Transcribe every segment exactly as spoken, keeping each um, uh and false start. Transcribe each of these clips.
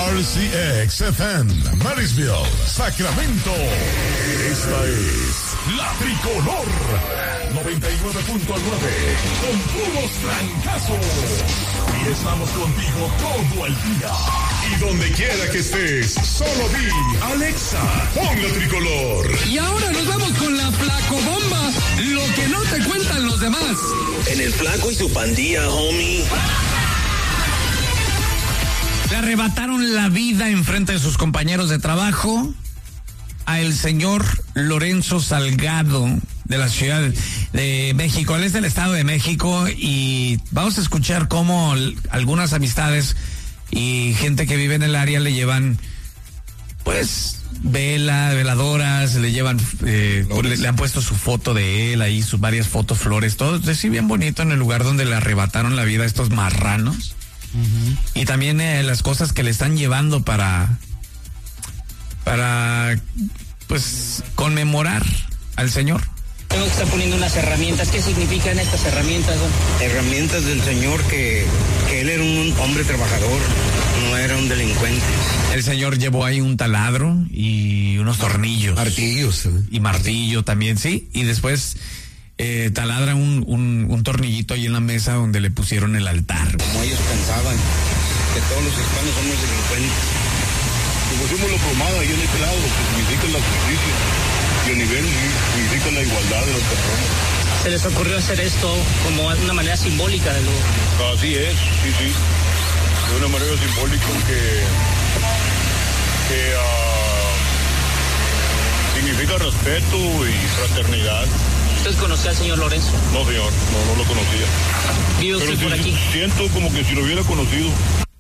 R C X F M, Marysville, Sacramento. Esta es La Tricolor noventa y nueve punto nueve, con puros trancazos. Y estamos contigo todo el día. Y donde quiera que estés, solo di, Alexa, pon La Tricolor. Y ahora nos vamos con la Flacobomba, lo que no te cuentan los demás. En el Flaco y su pandilla, homie. Le arrebataron la vida en frente de sus compañeros de trabajo a el señor Lorenzo Salgado de la Ciudad de México. Él es del Estado de México y vamos a escuchar cómo algunas amistades y gente que vive en el área le llevan, pues, vela, veladoras, le llevan, eh, le, le han puesto su foto de él ahí, sus varias fotos, flores, todo así bien bonito en el lugar donde le arrebataron la vida a estos marranos. Uh-huh. Y también eh, las cosas que le están llevando para para pues conmemorar al señor. Tengo que estar poniendo unas herramientas. ¿Qué significan estas herramientas, don? Herramientas del señor que, que él era un hombre trabajador, no era un delincuente. El señor llevó ahí un taladro y unos tornillos. Martillos. ¿eh? Y martillo también, sí. Y después eh, taladra un, un, un tornillito ahí en la mesa donde le pusieron el altar. Como ellos pensaban, que todos los hispanos somos delincuentes. Si pusimos la plomada ahí en este lado, lo que significa la justicia. Y a nivel significa la igualdad de las personas. ¿Se les ocurrió hacer esto como una manera simbólica de lo...? Así es, sí, sí. De una manera simbólica que... que uh, significa respeto y fraternidad. ¿Usted conocía al señor Lorenzo? No, señor, no, no lo conocía. ¿Vive usted Pero por sí, aquí? Siento como que si lo hubiera conocido.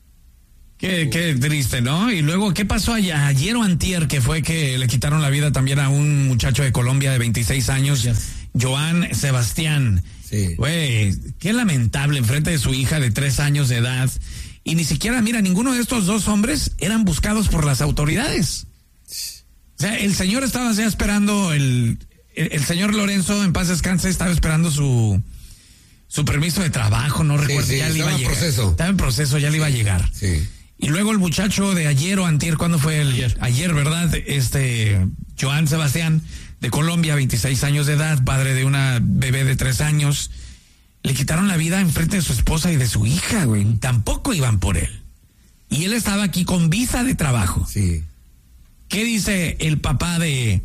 Qué, qué triste, ¿no? Y luego, ¿qué pasó allá, ayer o antier, que fue que le quitaron la vida también a un muchacho de Colombia de veintiséis años, yes. Joan Sebastián? Sí. Güey, qué lamentable, enfrente de su hija de tres años de edad. Y ni siquiera, mira, ninguno de estos dos hombres eran buscados por las autoridades. O sea, el señor estaba ya esperando, el, el, el señor Lorenzo, en paz descanse, estaba esperando su... su permiso de trabajo, no recuerdo, sí, sí, ya le iba a llegar. Proceso. Estaba en proceso, ya le iba a llegar. Sí. Y luego el muchacho de ayer o antier, ¿cuándo fue el? Ayer. Ayer, ¿verdad? Este, Joan Sebastián, de Colombia, veintiséis años de edad, padre de una bebé de tres años, le quitaron la vida enfrente de su esposa y de su hija, güey. Tampoco iban por él. Y él estaba aquí con visa de trabajo. Sí. ¿Qué dice el papá de...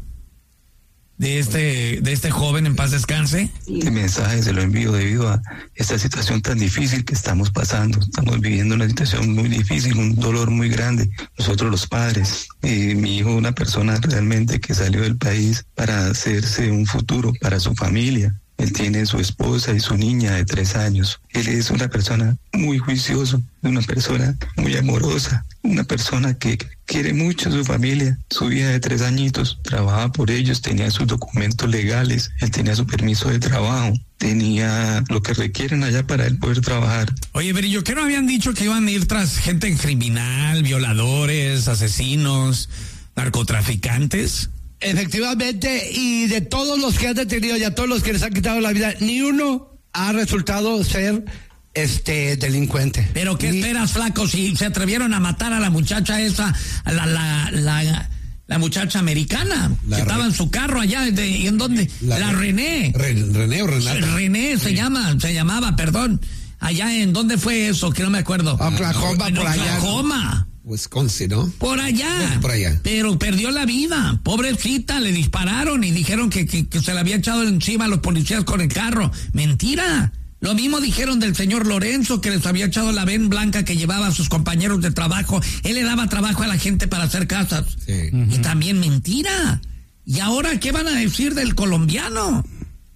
de este de este joven, en paz descanse? Este mensaje se lo envío debido a esta situación tan difícil que estamos pasando. Estamos viviendo una situación muy difícil, un dolor muy grande. Nosotros los padres, eh, mi hijo, una persona realmente que salió del país para hacerse un futuro para su familia. Él tiene su esposa y su niña de tres años. Él es una persona muy juiciosa, una persona muy amorosa, una persona que quiere mucho a su familia. Su hija de tres añitos trabajaba por ellos, tenía sus documentos legales, él tenía su permiso de trabajo, tenía lo que requieren allá para él poder trabajar. Oye, Berillo, ¿qué no habían dicho que iban a ir tras gente criminal, violadores, asesinos, narcotraficantes? Efectivamente, y de todos los que han detenido y a todos los que les han quitado la vida, ni uno ha resultado ser este delincuente. Pero ¿qué ni... esperas, flaco? Si se atrevieron a matar a la muchacha esa, a la, la, la, la muchacha americana, la que re... estaba en su carro allá, de, ¿en dónde? La, la René. Re, René o Renata. René se sí. llama, se llamaba, perdón. Allá en, ¿dónde fue eso? Que no me acuerdo. Oklahoma, en por allá. Oklahoma. Wisconsin, ¿no? Por allá. No, por allá. Pero perdió la vida. Pobrecita, le dispararon y dijeron que, que, que se le había echado encima a los policías con el carro. Mentira. Lo mismo dijeron del señor Lorenzo, que les había echado la ven blanca que llevaba a sus compañeros de trabajo. Él le daba trabajo a la gente para hacer casas. Sí. Y también mentira. ¿Y ahora qué van a decir del colombiano?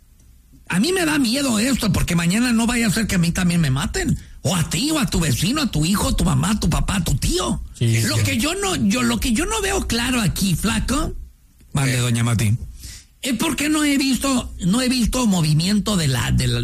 A mí me da miedo esto, porque mañana no vaya a ser que a mí también me maten. O a ti, o a tu vecino, a tu hijo, a tu mamá, a tu papá, a tu tío. Sí, lo sí. que yo no, yo, lo que yo no veo claro aquí, flaco. Vale, sí. Doña Mati. Es porque no he visto, no he visto movimiento de la, de la,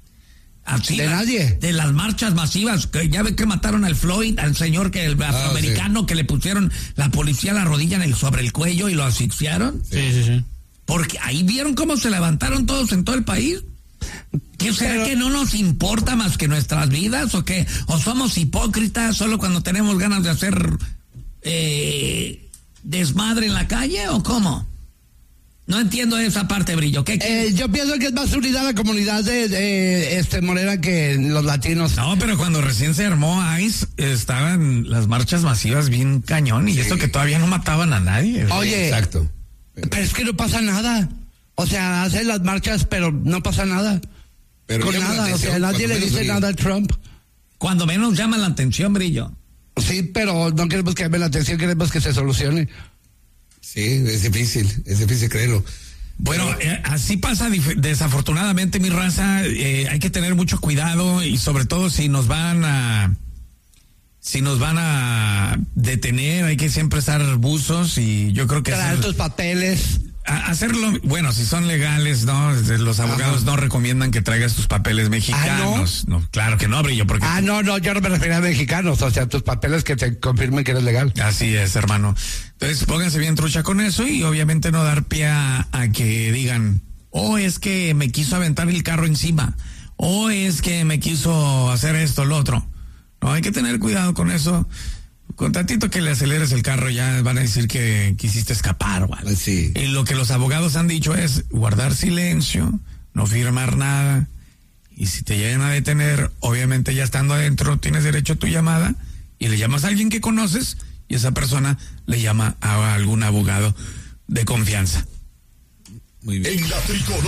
así, de nadie. De las marchas masivas. Que ya ve que mataron al Floyd, al señor que el afroamericano, ah, sí. que le pusieron la policía la rodilla en el, sobre el cuello y lo asfixiaron. Sí, sí, sí. Porque ahí vieron cómo se levantaron todos en todo el país. ¿Qué será? Pero, que no nos importa más que nuestras vidas o qué? ¿O somos hipócritas solo cuando tenemos ganas de hacer eh, desmadre en la calle o cómo? No entiendo esa parte, Brillo. ¿Qué, qué? Eh, yo pienso que es más unidad la comunidad de, de este Morena que los latinos. No, pero cuando recién se armó ICE, estaban las marchas masivas bien cañón, y sí. Eso que todavía no mataban a nadie. Oye, exacto. Pero es que no pasa nada. O sea, hacen las marchas, pero no pasa nada. Pero con nada, o sea, nadie le dice nada a Trump. Cuando menos llama la atención, Brillo. Sí, pero no queremos que llame la atención, queremos que se solucione. Sí, es difícil, es difícil creerlo. Bueno, eh, así pasa desafortunadamente, mi raza. Eh, hay que tener mucho cuidado, y sobre todo si nos van a si nos van a detener, hay que siempre estar buzos, y yo creo que traer hacer, tus papeles. a, hacerlo, bueno, si son legales, no, los abogados Ajá. no recomiendan que traigas tus papeles mexicanos. Ah, ¿no? No, claro que no, Brillo, porque Ah, no, no, yo no me refería a mexicanos, o sea, tus papeles que te confirmen que eres legal. Así es, hermano. Entonces, pónganse bien trucha con eso, y obviamente no dar pie a, a que digan, oh, es que me quiso aventar el carro encima, o es que me quiso hacer esto, lo otro. No, hay que tener cuidado con eso. Con tantito que le aceleres el carro ya van a decir que quisiste escapar o algo. Sí. Y lo que los abogados han dicho es guardar silencio, no firmar nada. Y si te llegan a detener, obviamente ya estando adentro, tienes derecho a tu llamada, y le llamas a alguien que conoces, y esa persona le llama a algún abogado de confianza. Muy bien. En la Tricolor.